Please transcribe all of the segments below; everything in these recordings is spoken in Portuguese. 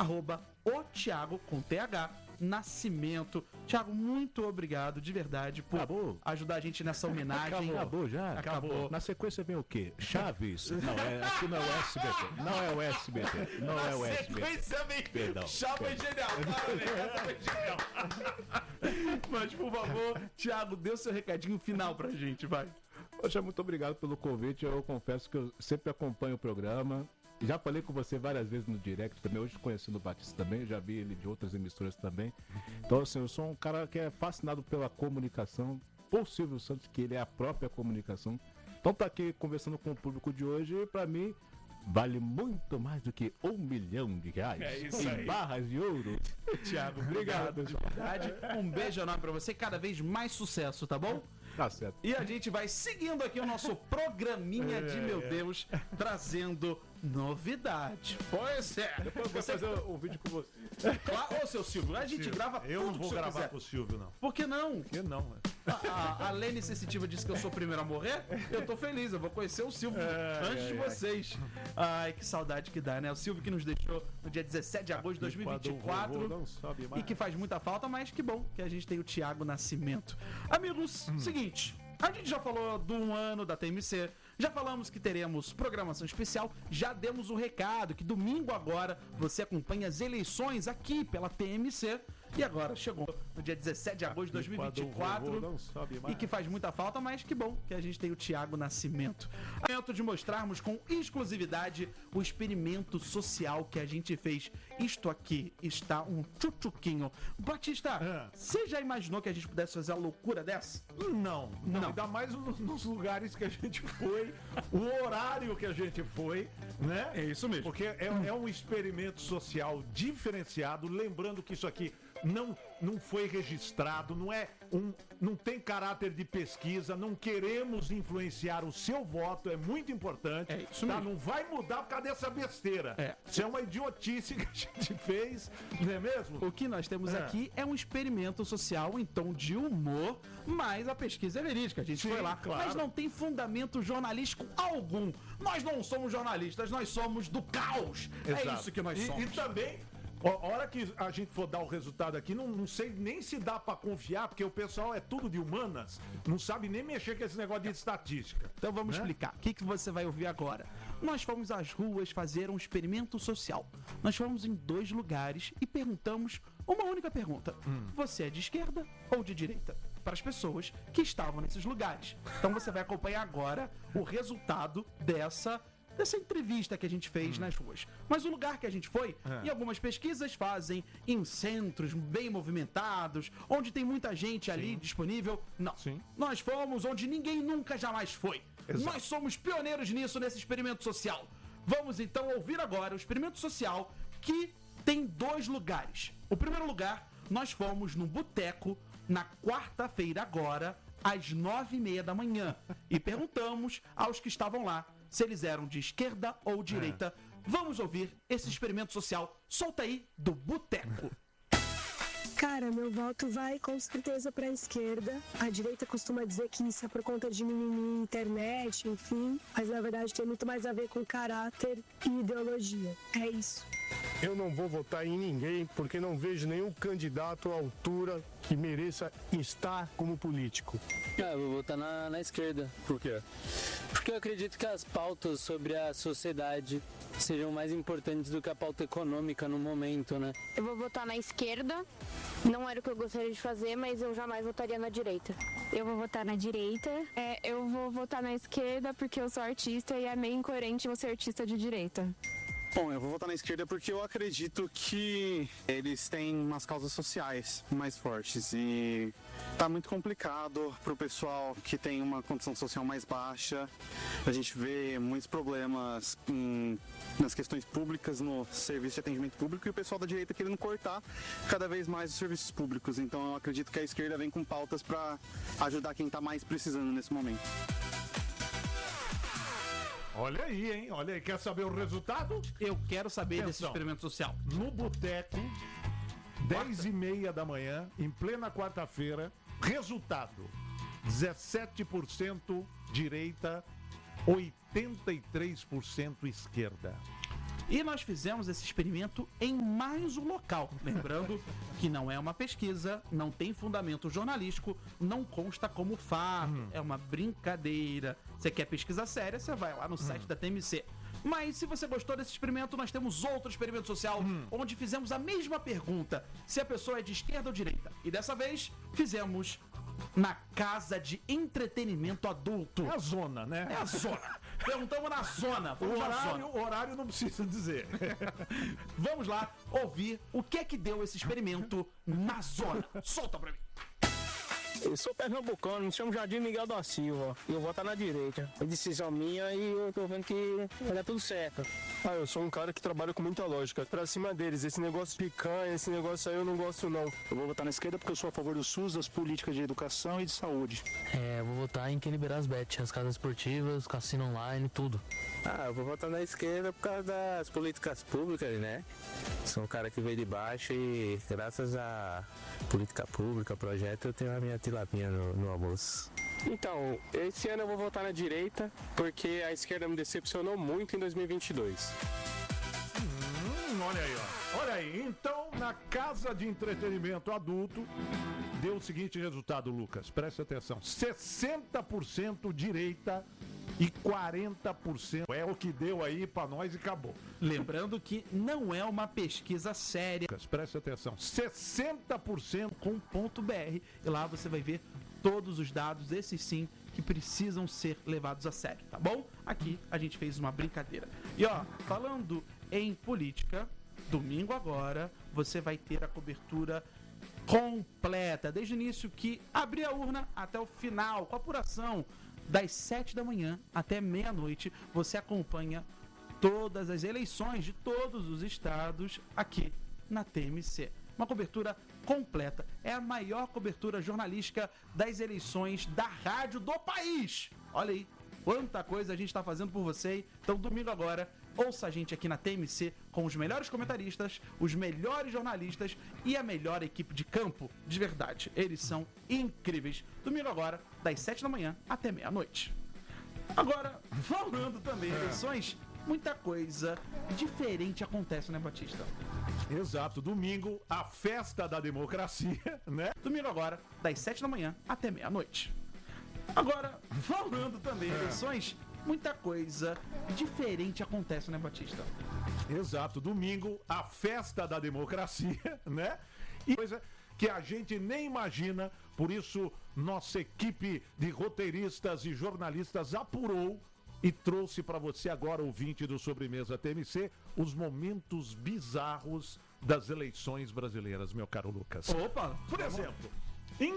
@o Thiago com TH Nascimento. Thiago, muito obrigado de verdade por ajudar a gente nessa homenagem. Acabou já? Acabou. Na sequência vem o quê? Chaves? Não, aqui não é o SBT. Não é o SBT. Não é o SBT. Na sequência vem Perdão. Chaves genial. Mas, por favor, Thiago, dê o seu recadinho final pra gente, vai. Poxa, muito obrigado pelo convite. Eu confesso que eu sempre acompanho o programa. Já falei com você várias vezes no direct também. Hoje conhecendo o Batista também, já vi ele de outras emissoras também. Então, assim, eu sou um cara que é fascinado pela comunicação. Por Silvio Santos, que ele é a própria comunicação. Então, tá aqui conversando com o público de hoje, pra mim, vale muito mais do que R$1 milhão. É isso aí. Em barras de ouro. Thiago, obrigado de verdade. Um beijo enorme pra você. Cada vez mais sucesso, tá bom? Tá certo. E a gente vai seguindo aqui o nosso programinha de meu Deus, trazendo novidade. Pois é. Depois eu vou fazer um vídeo com você. Claro, ô seu Silvio, a gente grava tudo. Eu não vou que gravar quiser. com o Silvio, não. Por que não? Por que não? A Lene Sensitiva disse que eu sou o primeiro a morrer. Eu tô feliz, eu vou conhecer o Silvio antes de vocês. Ai, que saudade que dá, né? O Silvio que nos deixou no dia 17 de agosto de 2024 não sobe mais. e que faz muita falta, mas que bom que a gente tem o Thiago Nascimento. Amigos, seguinte, a gente já falou do 1 ano da TMC, já falamos que teremos programação especial, já demos o recado que domingo agora você acompanha as eleições aqui pela TMC. E agora chegou no dia 17 de agosto de 2024 não sobe mais. e que faz muita falta, mas que bom que a gente tem o Thiago Nascimento. É momento de mostrarmos com exclusividade o experimento social que a gente fez. Isto aqui está um tchutchuquinho. Batista, você já imaginou que a gente pudesse fazer uma loucura dessa? Não. Ainda mais nos lugares que a gente foi, o horário que a gente foi, né? É isso mesmo. Porque é um experimento social diferenciado, lembrando que isso aqui não foi registrado, não tem caráter de pesquisa, não queremos influenciar o seu voto, é muito importante. É isso mesmo. Não vai mudar por causa dessa besteira. Isso é uma idiotice que a gente fez, não é mesmo? O que nós temos aqui é um experimento social em tom de humor, mas a pesquisa é verídica, a gente foi lá. Claro. Mas não tem fundamento jornalístico algum. Nós não somos jornalistas, nós somos do caos. Exato. É isso que nós somos. E também, a hora que a gente for dar o resultado aqui, não sei nem se dá pra confiar, porque o pessoal é tudo de humanas, não sabe nem mexer com esse negócio de estatística. Então vamos explicar. O que você vai ouvir agora? Nós fomos às ruas fazer um experimento social. Nós fomos em 2 lugares e perguntamos uma única pergunta. Você é de esquerda ou de direita? Para as pessoas que estavam nesses lugares. Então você vai acompanhar agora o resultado dessa entrevista que a gente fez nas ruas. Mas o lugar que a gente foi, e algumas pesquisas fazem em centros bem movimentados, onde tem muita gente ali disponível. Não. Nós fomos onde ninguém nunca jamais foi. Exato. Nós somos pioneiros nisso, nesse experimento social. Vamos então ouvir agora o experimento social que tem 2 lugares. O primeiro lugar, nós fomos num boteco na quarta-feira agora, às 9h30 da manhã. E perguntamos aos que estavam lá se eles eram de esquerda ou direita. Vamos ouvir esse experimento social. Solta aí do boteco. Cara, meu voto vai com certeza pra esquerda. A direita costuma dizer que isso é por conta de mimimi, internet, enfim. Mas na verdade tem muito mais a ver com caráter e ideologia. É isso. Eu não vou votar em ninguém porque não vejo nenhum candidato à altura que mereça estar como político. Eu vou votar na esquerda. Por quê? Porque eu acredito que as pautas sobre a sociedade sejam mais importantes do que a pauta econômica no momento, né? Eu vou votar na esquerda. Não era o que eu gostaria de fazer, mas eu jamais votaria na direita. Eu vou votar na direita. Eu vou votar na esquerda porque eu sou artista e é meio incoerente você ser artista de direita. Bom, eu vou votar na esquerda porque eu acredito que eles têm umas causas sociais mais fortes e tá muito complicado pro pessoal que tem uma condição social mais baixa. A gente vê muitos problemas nas questões públicas, no serviço de atendimento público, e o pessoal da direita querendo cortar cada vez mais os serviços públicos. Então eu acredito que a esquerda vem com pautas para ajudar quem tá mais precisando nesse momento. Olha aí, hein? Olha aí. Quer saber o resultado? Eu quero saber desse experimento social. No boteco, 10h30 da manhã, em plena quarta-feira, resultado: 17% direita, 83% esquerda. E nós fizemos esse experimento em mais um local. Lembrando que não é uma pesquisa, não tem fundamento jornalístico, não consta como fato, é uma brincadeira. Você quer pesquisa séria, você vai lá no site da TMC. Mas se você gostou desse experimento, nós temos outro experimento social onde fizemos a mesma pergunta, se a pessoa é de esquerda ou direita. E dessa vez, fizemos na casa de entretenimento adulto. É a zona, né? É a zona. Perguntamos na zona. O horário não precisa dizer. Vamos lá ouvir o que é que deu esse experimento na zona. Solta pra mim. Eu sou pernambucano, me chamo Jardim Miguel da Silva. E eu vou estar na direita. É decisão minha e eu tô vendo que vai dar tudo certo. Eu sou um cara que trabalha com muita lógica. Pra cima deles, esse negócio de picanha, esse negócio aí eu não gosto não. Eu vou votar na esquerda porque eu sou a favor do SUS, das políticas de educação e de saúde. Eu vou votar em quem liberar as bets, as casas esportivas, cassino online, tudo. Eu vou votar na esquerda por causa das políticas públicas, né? Sou um cara que veio de baixo e graças à política pública, projeto, eu tenho a minha tilapinha no almoço. Então, esse ano eu vou votar na direita, porque a esquerda me decepcionou muito em 2022. Olha aí, ó. Olha aí, então, na casa de entretenimento adulto, deu o seguinte resultado, Lucas. Preste atenção. 60% direita e 40% é o que deu aí pra nós e acabou. Lembrando que não é uma pesquisa séria. Lucas, preste atenção. 60% com .br. E lá você vai ver todos os dados, esses sim, que precisam ser levados a sério, tá bom? Aqui a gente fez uma brincadeira. E ó, falando em política, domingo agora você vai ter a cobertura completa, desde o início que abrir a urna até o final, com a apuração das 7 da manhã até meia-noite. Você acompanha todas as eleições de todos os estados aqui na TMC. Uma cobertura completa. É a maior cobertura jornalística das eleições da rádio do país. Olha aí, quanta coisa a gente está fazendo por você. Então, domingo agora, ouça a gente aqui na TMC com os melhores comentaristas, os melhores jornalistas e a melhor equipe de campo. De verdade, eles são incríveis. Domingo agora, das 7 da manhã até meia-noite. Agora, falando também em eleições, muita coisa diferente acontece, né, Batista? Exato, domingo, a festa da democracia, né? Domingo agora, das 7 da manhã até meia-noite. Agora, falando também em eleições, muita coisa diferente acontece, né, Batista? Exato, domingo, a festa da democracia, né? E coisa que a gente nem imagina, por isso nossa equipe de roteiristas e jornalistas apurou e trouxe para você agora, ouvinte do Sobremesa TMC, os momentos bizarros das eleições brasileiras, meu caro Lucas. Opa! Por exemplo, em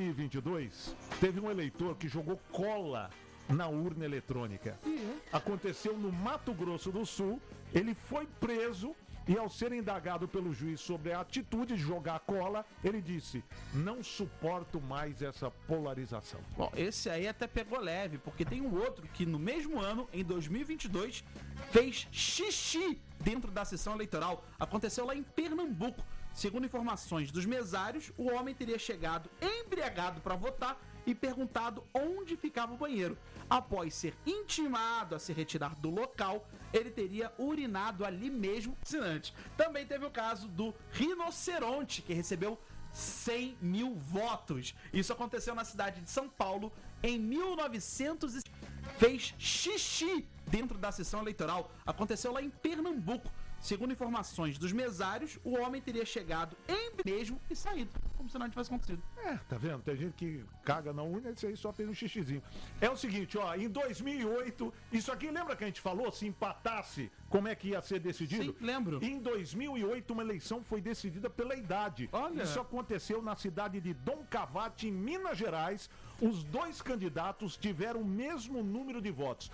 2022, teve um eleitor que jogou cola na urna eletrônica. Aconteceu no Mato Grosso do Sul, ele foi preso e ao ser indagado pelo juiz sobre a atitude de jogar cola, ele disse: não suporto mais essa polarização. Bom, esse aí até pegou leve, porque tem um outro que no mesmo ano, em 2022, fez xixi dentro da sessão eleitoral. Aconteceu lá em Pernambuco. Segundo informações dos mesários, o homem teria chegado embriagado para votar e perguntado onde ficava o banheiro. Após ser intimado a se retirar do local, ele teria urinado ali mesmo, assinante. Também teve o caso do rinoceronte, que recebeu 100 mil votos. Isso aconteceu na cidade de São Paulo em 1900 e fez xixi dentro da sessão eleitoral. Aconteceu lá em Pernambuco. Segundo informações dos mesários, o homem teria chegado mesmo e saído, como se nada tivesse acontecido. Tá vendo? Tem gente que caga na urna e isso aí só fez um xixizinho. É o seguinte, ó, em 2008, isso aqui lembra que a gente falou, se empatasse, como é que ia ser decidido? Sim, lembro. Em 2008, uma eleição foi decidida pela idade. Olha. Isso aconteceu na cidade de Dom Cavate, em Minas Gerais. Os dois candidatos tiveram o mesmo número de votos,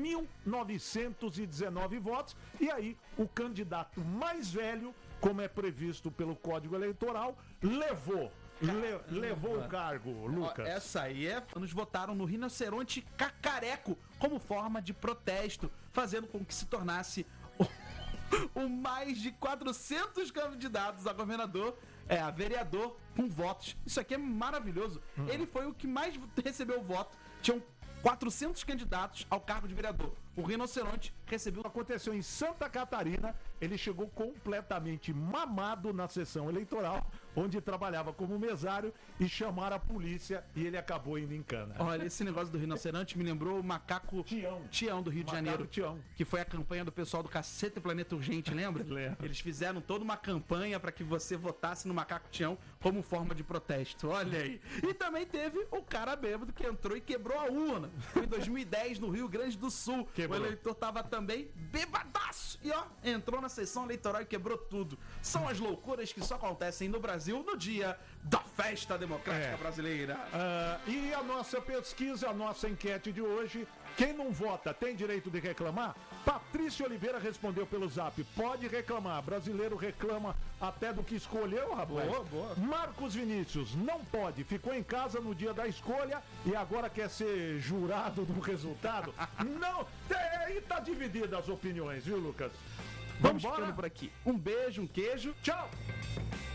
1.919 votos, e aí o candidato mais velho, como é previsto pelo Código Eleitoral, levou o cargo, Lucas. Essa aí nos votaram no rinoceronte cacareco como forma de protesto, fazendo com que se tornasse o mais de 400 candidatos a governador, a vereador com votos. Isso aqui é maravilhoso. Ele foi o que mais recebeu voto. Tinham 400 candidatos ao cargo de vereador. o rinoceronte recebeu... Aconteceu em Santa Catarina, ele chegou completamente mamado na sessão eleitoral, onde trabalhava como mesário, e chamaram a polícia e ele acabou indo em cana. Olha, esse negócio do rinoceronte me lembrou o macaco Tião do Rio de Janeiro. Que foi a campanha do pessoal do Cacete Planeta Urgente, lembra? Lembro. Eles fizeram toda uma campanha para que você votasse no macaco Tião como forma de protesto. Olha aí. E também teve o cara bêbado que entrou e quebrou a urna. Foi em 2010 no Rio Grande do Sul. Quebrou. O eleitor tava também bebadaço. E ó, entrou na sessão eleitoral e quebrou tudo. São as loucuras que só acontecem no Brasil no dia da festa democrática brasileira. E a nossa pesquisa, a nossa enquete de hoje, quem não vota tem direito de reclamar? Patrícia Oliveira respondeu pelo Zap, pode reclamar, brasileiro reclama até do que escolheu, rapaz. Boa. Marcos Vinícius, não pode, ficou em casa no dia da escolha e agora quer ser jurado do resultado? Não, aí tá dividida as opiniões, viu, Lucas? Vamos ficando por aqui. Um beijo, um queijo. Tchau!